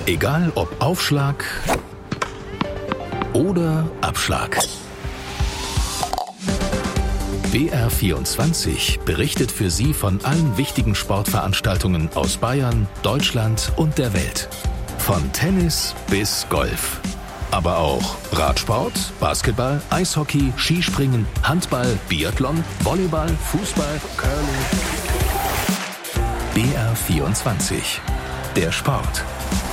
Egal ob Aufschlag oder Abschlag. BR24 berichtet für Sie von allen wichtigen Sportveranstaltungen aus Bayern, Deutschland und der Welt. Von Tennis bis Golf. Aber auch Radsport, Basketball, Eishockey, Skispringen, Handball, Biathlon, Volleyball, Fußball, Curling. BR24. Der Sport.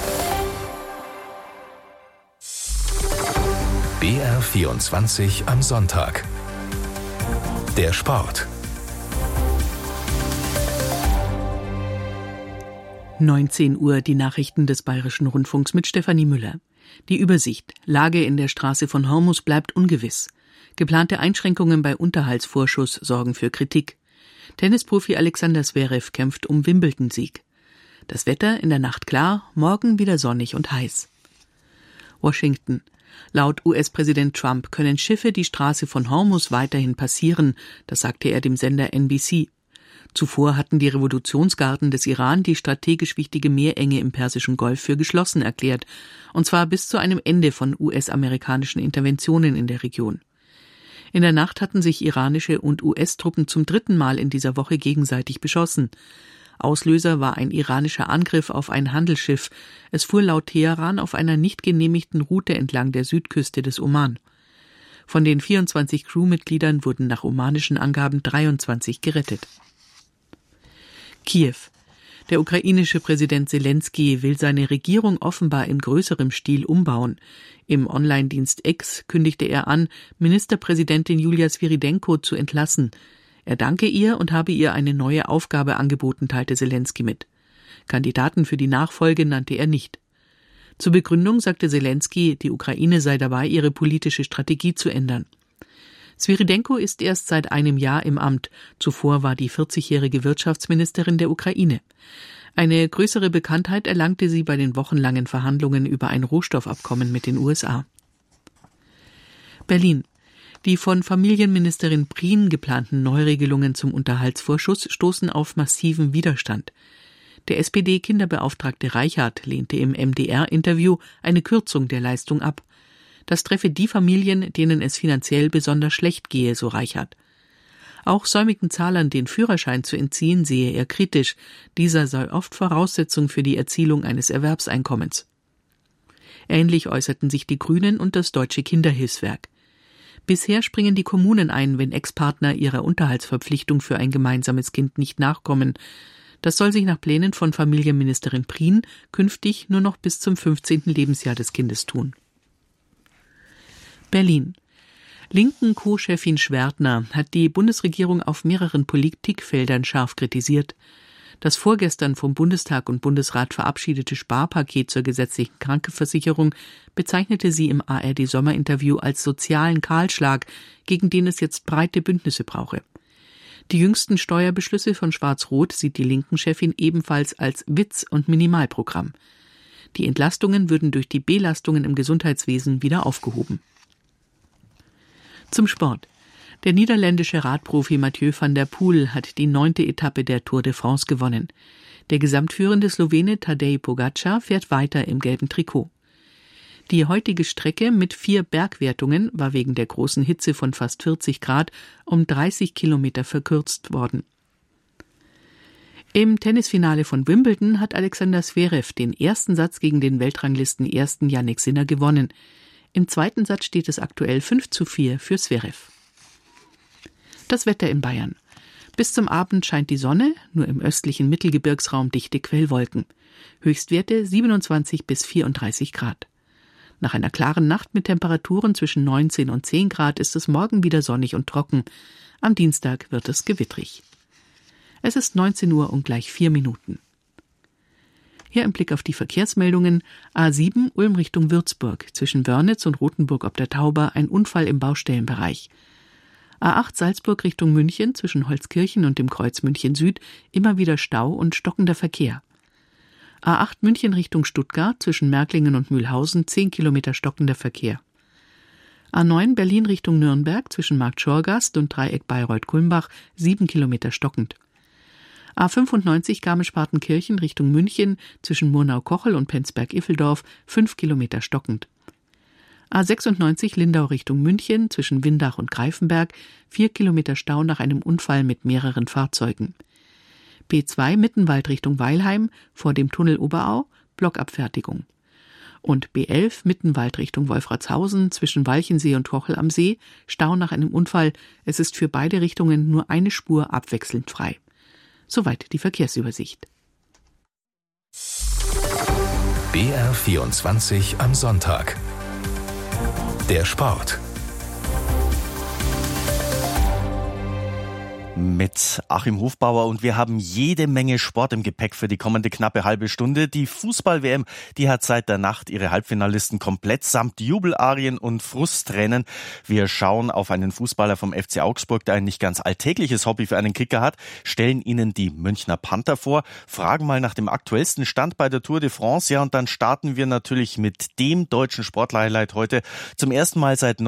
BR24 am Sonntag. Der Sport. 19 Uhr, die Nachrichten des Bayerischen Rundfunks mit Stefanie Müller. Die Übersicht. Lage in der Straße von Hormus bleibt ungewiss. Geplante Einschränkungen bei Unterhaltsvorschuss sorgen für Kritik. Tennisprofi Alexander Zverev kämpft um Wimbledon-Sieg. Das Wetter in der Nacht klar, morgen wieder sonnig und heiß. Washington. Laut US-Präsident Trump können Schiffe die Straße von Hormus weiterhin passieren, das sagte er dem Sender NBC. Zuvor hatten die Revolutionsgarden des Iran die strategisch wichtige Meerenge im Persischen Golf für geschlossen erklärt, und zwar bis zu einem Ende von US-amerikanischen Interventionen in der Region. In der Nacht hatten sich iranische und US-Truppen zum 3. Mal in dieser Woche gegenseitig beschossen. Auslöser war ein iranischer Angriff auf ein Handelsschiff. Es fuhr laut Teheran auf einer nicht genehmigten Route entlang der Südküste des Oman. Von den 24 Crewmitgliedern wurden nach omanischen Angaben 23 gerettet. Kiew. Der ukrainische Präsident Selenskyj will seine Regierung offenbar in größerem Stil umbauen. Im Online-Dienst X kündigte er an, Ministerpräsidentin Julia Swirydenko zu entlassen. Er danke ihr und habe ihr eine neue Aufgabe angeboten, teilte Selenskyj mit. Kandidaten für die Nachfolge nannte er nicht. Zur Begründung sagte Selenskyj, die Ukraine sei dabei, ihre politische Strategie zu ändern. Swirydenko ist erst seit einem Jahr im Amt. Zuvor war die 40-jährige Wirtschaftsministerin der Ukraine. Eine größere Bekanntheit erlangte sie bei den wochenlangen Verhandlungen über ein Rohstoffabkommen mit den USA. Berlin. Die von Familienministerin Prien geplanten Neuregelungen zum Unterhaltsvorschuss stoßen auf massiven Widerstand. Der SPD-Kinderbeauftragte Reichart lehnte im MDR-Interview eine Kürzung der Leistung ab. Das treffe die Familien, denen es finanziell besonders schlecht gehe, so Reichart. Auch säumigen Zahlern den Führerschein zu entziehen, sehe er kritisch. Dieser sei oft Voraussetzung für die Erzielung eines Erwerbseinkommens. Ähnlich äußerten sich die Grünen und das Deutsche Kinderhilfswerk. Bisher springen die Kommunen ein, wenn Ex-Partner ihrer Unterhaltsverpflichtung für ein gemeinsames Kind nicht nachkommen. Das soll sich nach Plänen von Familienministerin Prien künftig nur noch bis zum 15. Lebensjahr des Kindes tun. Berlin. Linken Co-Chefin Schwertner hat die Bundesregierung auf mehreren Politikfeldern scharf kritisiert. Das vorgestern vom Bundestag und Bundesrat verabschiedete Sparpaket zur gesetzlichen Krankenversicherung bezeichnete sie im ARD-Sommerinterview als sozialen Kahlschlag, gegen den es jetzt breite Bündnisse brauche. Die jüngsten Steuerbeschlüsse von Schwarz-Rot sieht die Linken-Chefin ebenfalls als Witz- und Minimalprogramm. Die Entlastungen würden durch die Belastungen im Gesundheitswesen wieder aufgehoben. Zum Sport. Der niederländische Radprofi Mathieu van der Poel hat die 9. Etappe der Tour de France gewonnen. Der gesamtführende Slowene Tadej Pogačar fährt weiter im gelben Trikot. Die heutige Strecke mit 4 Bergwertungen war wegen der großen Hitze von fast 40 Grad um 30 Kilometer verkürzt worden. Im Tennisfinale von Wimbledon hat Alexander Zverev den ersten Satz gegen den Weltranglisten-Ersten Jannik Sinner gewonnen. Im zweiten Satz steht es aktuell 5:4 für Zverev. Das Wetter in Bayern. Bis zum Abend scheint die Sonne, nur im östlichen Mittelgebirgsraum dichte Quellwolken. Höchstwerte 27 bis 34 Grad. Nach einer klaren Nacht mit Temperaturen zwischen 19 und 10 Grad ist es morgen wieder sonnig und trocken. Am Dienstag wird es gewittrig. Es ist 19 Uhr und gleich 4 Minuten. Hier ein Blick auf die Verkehrsmeldungen. A7 Ulm Richtung Würzburg. Zwischen Wörnitz und Rothenburg ob der Tauber ein Unfall im Baustellenbereich. A8 Salzburg Richtung München zwischen Holzkirchen und dem Kreuz München Süd immer wieder Stau und stockender Verkehr. A8 München Richtung Stuttgart zwischen Märklingen und Mühlhausen 10 Kilometer stockender Verkehr. A9 Berlin Richtung Nürnberg zwischen Markt Schorgast und Dreieck Bayreuth-Kulmbach 7 Kilometer stockend. A95 Garmisch-Partenkirchen Richtung München zwischen Murnau-Kochel und Penzberg-Iffeldorf 5 Kilometer stockend. A96 Lindau Richtung München zwischen Windach und Greifenberg 4 Kilometer Stau nach einem Unfall mit mehreren Fahrzeugen. B2 Mittenwald Richtung Weilheim vor dem Tunnel Oberau Blockabfertigung. Und B11 Mittenwald Richtung Wolfratshausen zwischen Walchensee und Kochel am See Stau nach einem Unfall. Es ist für beide Richtungen nur eine Spur abwechselnd frei. Soweit die Verkehrsübersicht. BR24 am Sonntag. Der Sport. Mit Achim Hofbauer und wir haben jede Menge Sport im Gepäck für die kommende knappe halbe Stunde. Die Fußball-WM, die hat seit der Nacht ihre Halbfinalisten komplett samt Jubelarien und Frusttränen. Wir schauen auf einen Fußballer vom FC Augsburg, der ein nicht ganz alltägliches Hobby für einen Kicker hat, stellen Ihnen die Münchner Panther vor, fragen mal nach dem aktuellsten Stand bei der Tour de France. Ja, und dann starten wir natürlich mit dem deutschen Sportler-Highlight heute. Zum ersten Mal seit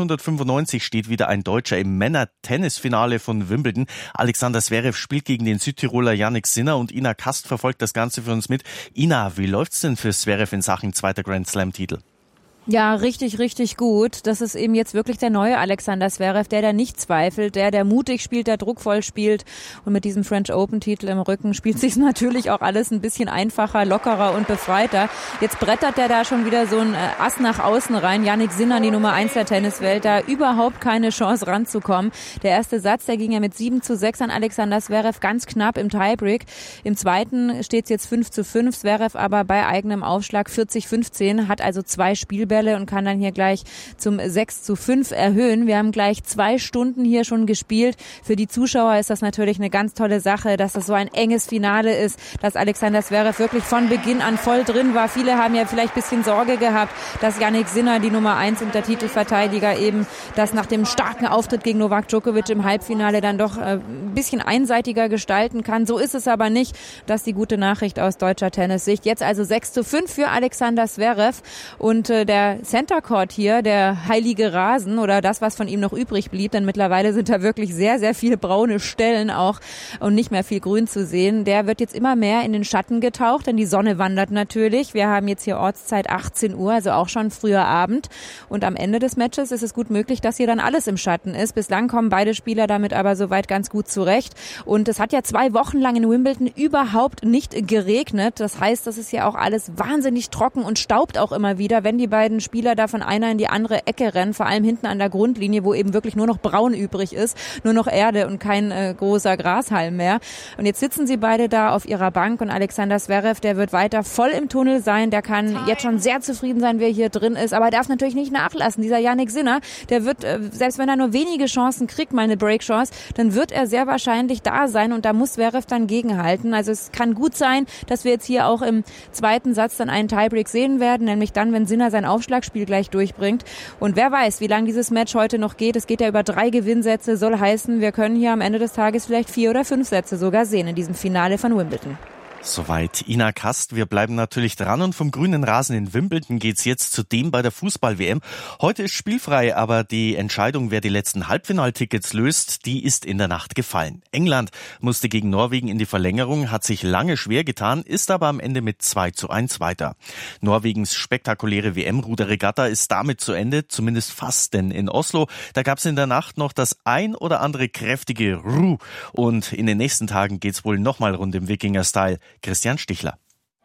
1995 steht wieder ein Deutscher im Männer-Tennisfinale von Wimbledon. Alexander Zverev spielt gegen den Südtiroler Jannik Sinner und Ina Kast verfolgt das Ganze für uns mit. Ina, wie läuft's denn für Zverev in Sachen zweiter Grand Slam-Titel? Ja, richtig, richtig gut. Das ist eben jetzt wirklich der neue Alexander Zverev, der nicht zweifelt, der mutig spielt, der druckvoll spielt. Und mit diesem French Open-Titel im Rücken spielt sich natürlich auch alles ein bisschen einfacher, lockerer und befreiter. Jetzt brettert der da schon wieder so ein Ass nach außen rein. Jannik Sinner, die Nummer 1 der Tenniswelt, da überhaupt keine Chance ranzukommen. Der erste Satz, der ging ja mit 7:6 an Alexander Zverev, ganz knapp im Tiebreak. Im zweiten steht es jetzt 5:5. Zverev aber bei eigenem Aufschlag 40:15, hat also 2 Spielbälle und kann dann hier gleich zum 6:5 erhöhen. Wir haben gleich 2 Stunden hier schon gespielt. Für die Zuschauer ist das natürlich eine ganz tolle Sache, dass das so ein enges Finale ist, dass Alexander Zverev wirklich von Beginn an voll drin war. Viele haben ja vielleicht ein bisschen Sorge gehabt, dass Jannik Sinner, die Nummer 1 und der Titelverteidiger, eben das nach dem starken Auftritt gegen Novak Djokovic im Halbfinale dann doch ein bisschen einseitiger gestalten kann. So ist es aber nicht. Das ist die gute Nachricht aus deutscher Tennissicht. Jetzt also 6:5 für Alexander Zverev und der Center Court hier, der heilige Rasen oder das, was von ihm noch übrig blieb, denn mittlerweile sind da wirklich sehr, sehr viele braune Stellen auch und nicht mehr viel Grün zu sehen. Der wird jetzt immer mehr in den Schatten getaucht, denn die Sonne wandert natürlich. Wir haben jetzt hier Ortszeit 18 Uhr, also auch schon früher Abend. Und am Ende des Matches ist es gut möglich, dass hier dann alles im Schatten ist. Bislang kommen beide Spieler damit aber soweit ganz gut zurecht. Und es hat ja 2 Wochen lang in Wimbledon überhaupt nicht geregnet. Das heißt, das ist ja auch alles wahnsinnig trocken und staubt auch immer wieder, wenn die beiden Spieler da von einer in die andere Ecke rennen, vor allem hinten an der Grundlinie, wo eben wirklich nur noch braun übrig ist, nur noch Erde und kein großer Grashalm mehr. Und jetzt sitzen sie beide da auf ihrer Bank und Alexander Zverev, der wird weiter voll im Tunnel sein, der kann jetzt schon sehr zufrieden sein, wer hier drin ist, aber er darf natürlich nicht nachlassen. Dieser Jannik Sinner, der wird, selbst wenn er nur wenige Chancen kriegt, mal eine Breakchance, dann wird er sehr wahrscheinlich da sein und da muss Zverev dann gegenhalten. Also es kann gut sein, dass wir jetzt hier auch im zweiten Satz dann einen Tiebreak sehen werden, nämlich dann, wenn Sinner sein Aufschlagspiel gleich durchbringt. Und wer weiß, wie lange dieses Match heute noch geht. Es geht ja über 3 Gewinnsätze, soll heißen, wir können hier am Ende des Tages vielleicht 4 oder 5 Sätze sogar sehen in diesem Finale von Wimbledon. Soweit Ina Kast. Wir bleiben natürlich dran und vom grünen Rasen in Wimbledon geht's jetzt zu dem bei der Fußball-WM. Heute ist spielfrei, aber die Entscheidung, wer die letzten Halbfinaltickets löst, die ist in der Nacht gefallen. England musste gegen Norwegen in die Verlängerung, hat sich lange schwer getan, ist aber am Ende mit 2:1 weiter. Norwegens spektakuläre WM-Ruderregatta ist damit zu Ende, zumindest fast, denn in Oslo, da gab's in der Nacht noch das ein oder andere kräftige Ru. Und in den nächsten Tagen geht's wohl nochmal rund im Wikinger-Style. Christian Stichler.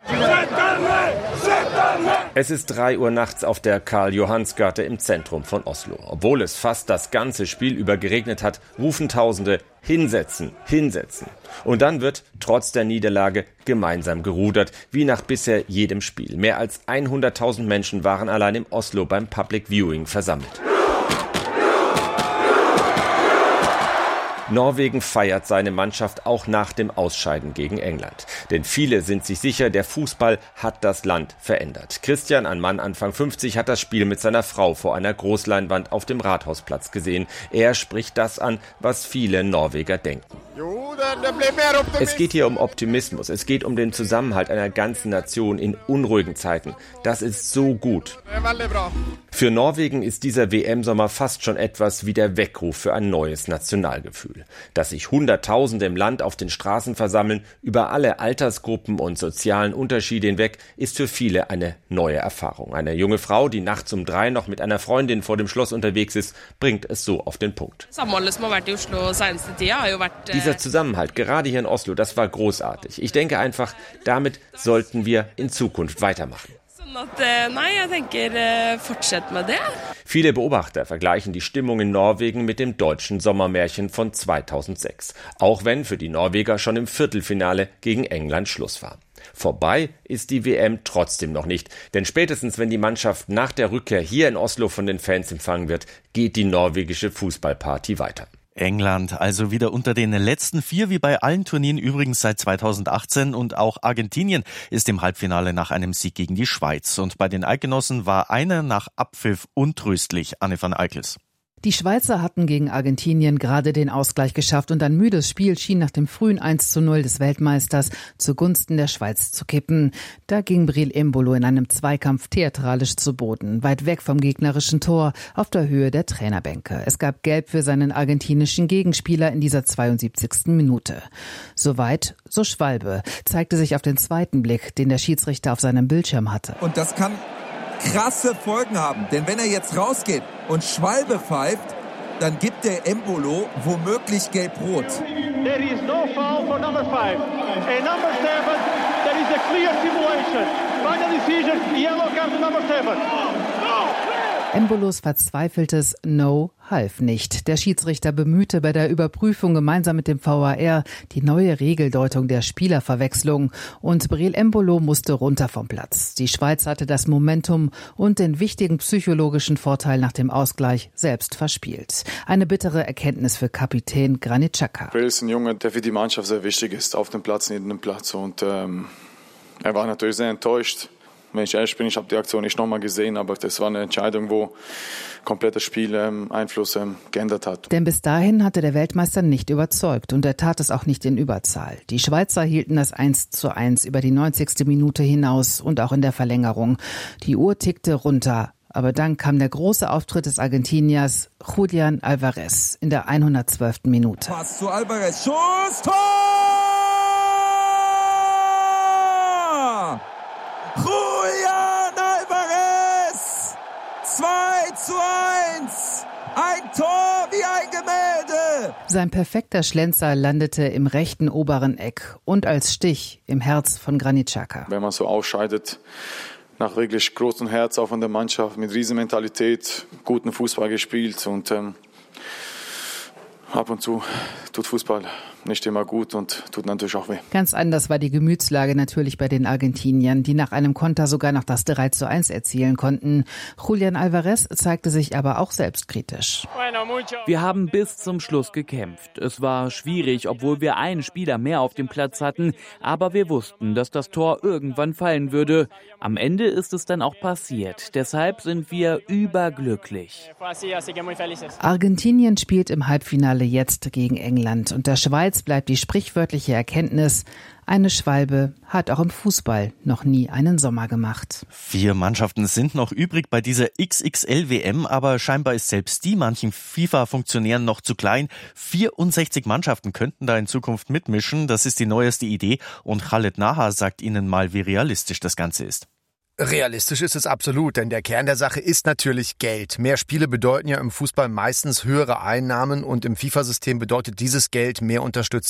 Es ist 3 Uhr nachts auf der Karl-Johanns-Gate im Zentrum von Oslo. Obwohl es fast das ganze Spiel über geregnet hat, rufen Tausende hinsetzen, hinsetzen. Und dann wird, trotz der Niederlage, gemeinsam gerudert, wie nach bisher jedem Spiel. Mehr als 100.000 Menschen waren allein im Oslo beim Public Viewing versammelt. Norwegen feiert seine Mannschaft auch nach dem Ausscheiden gegen England. Denn viele sind sich sicher, der Fußball hat das Land verändert. Christian, ein Mann Anfang 50, hat das Spiel mit seiner Frau vor einer Großleinwand auf dem Rathausplatz gesehen. Er spricht das an, was viele Norweger denken. Es geht hier um Optimismus. Es geht um den Zusammenhalt einer ganzen Nation in unruhigen Zeiten. Das ist so gut. Für Norwegen ist dieser WM-Sommer fast schon etwas wie der Weckruf für ein neues Nationalgefühl. Gefühl. Dass sich Hunderttausende im Land auf den Straßen versammeln, über alle Altersgruppen und sozialen Unterschiede hinweg, ist für viele eine neue Erfahrung. Eine junge Frau, die nachts um 3 noch mit einer Freundin vor dem Schloss unterwegs ist, bringt es so auf den Punkt. Dieser Zusammenhalt, gerade hier in Oslo, das war großartig. Ich denke einfach, damit sollten wir in Zukunft weitermachen. Viele Beobachter vergleichen die Stimmung in Norwegen mit dem deutschen Sommermärchen von 2006. Auch wenn für die Norweger schon im Viertelfinale gegen England Schluss war. Vorbei ist die WM trotzdem noch nicht, denn spätestens wenn die Mannschaft nach der Rückkehr hier in Oslo von den Fans empfangen wird, geht die norwegische Fußballparty weiter. England also wieder unter den letzten 4, wie bei allen Turnieren übrigens seit 2018, und auch Argentinien ist im Halbfinale nach einem Sieg gegen die Schweiz. Und bei den Eidgenossen war einer nach Abpfiff untröstlich, Anne van Eickels. Die Schweizer hatten gegen Argentinien gerade den Ausgleich geschafft und ein müdes Spiel schien nach dem frühen 1:0 des Weltmeisters zugunsten der Schweiz zu kippen. Da ging Breel Embolo in einem Zweikampf theatralisch zu Boden, weit weg vom gegnerischen Tor, auf der Höhe der Trainerbänke. Es gab Gelb für seinen argentinischen Gegenspieler in dieser 72. Minute. Soweit, so Schwalbe, zeigte sich auf den zweiten Blick, den der Schiedsrichter auf seinem Bildschirm hatte. Und das kann krasse Folgen haben, denn wenn er jetzt rausgeht und Schwalbe pfeift, dann gibt der Embolo womöglich gelb-rot. There is no foul for number 5. And number 7, there is a clear simulation. Final decision, yellow card to number 7. Embolos verzweifeltes No half nicht. Der Schiedsrichter bemühte bei der Überprüfung gemeinsam mit dem VAR die neue Regeldeutung der Spielerverwechslung und Breel Embolo musste runter vom Platz. Die Schweiz hatte das Momentum und den wichtigen psychologischen Vorteil nach dem Ausgleich selbst verspielt. Eine bittere Erkenntnis für Kapitän Granit Xhaka. Breel ist ein Junge, der für die Mannschaft sehr wichtig ist, auf dem Platz, neben dem Platz, und er war natürlich sehr enttäuscht. Wenn ich ehrlich bin, ich habe die Aktion nicht nochmal gesehen, aber das war eine Entscheidung, wo komplett das Spiel Einfluss geändert hat. Denn bis dahin hatte der Weltmeister nicht überzeugt und er tat es auch nicht in Überzahl. Die Schweizer hielten das 1:1 über die 90. Minute hinaus und auch in der Verlängerung. Die Uhr tickte runter. Aber dann kam der große Auftritt des Argentiniers Julián Álvarez in der 112. Minute. Pass zu Álvarez, Schuss, Tor! Julián Álvarez! 2:1! Ein Tor wie ein Gemälde! Sein perfekter Schlenzer landete im rechten oberen Eck und als Stich im Herz von Granit Xhaka. Wenn man so ausscheidet, nach wirklich großem Herz auch von der Mannschaft, mit Riesenmentalität, guten Fußball gespielt, und ab und zu tut Fußball nicht immer gut und tut natürlich auch weh. Ganz anders war die Gemütslage natürlich bei den Argentiniern, die nach einem Konter sogar noch das 3:1 erzielen konnten. Julián Álvarez zeigte sich aber auch selbstkritisch. Wir haben bis zum Schluss gekämpft. Es war schwierig, obwohl wir einen Spieler mehr auf dem Platz hatten, aber wir wussten, dass das Tor irgendwann fallen würde. Am Ende ist es dann auch passiert. Deshalb sind wir überglücklich. Argentinien spielt im Halbfinale jetzt gegen England und der Schweiz bleibt die sprichwörtliche Erkenntnis, eine Schwalbe hat auch im Fußball noch nie einen Sommer gemacht. 4 Mannschaften sind noch übrig bei dieser XXL-WM, aber scheinbar ist selbst die manchen FIFA-Funktionären noch zu klein. 64 Mannschaften könnten da in Zukunft mitmischen, das ist die neueste Idee, und Khaled Naha sagt Ihnen mal, wie realistisch das Ganze ist. Realistisch ist es absolut, denn der Kern der Sache ist natürlich Geld. Mehr Spiele bedeuten ja im Fußball meistens höhere Einnahmen und im FIFA-System bedeutet dieses Geld mehr Unterstützung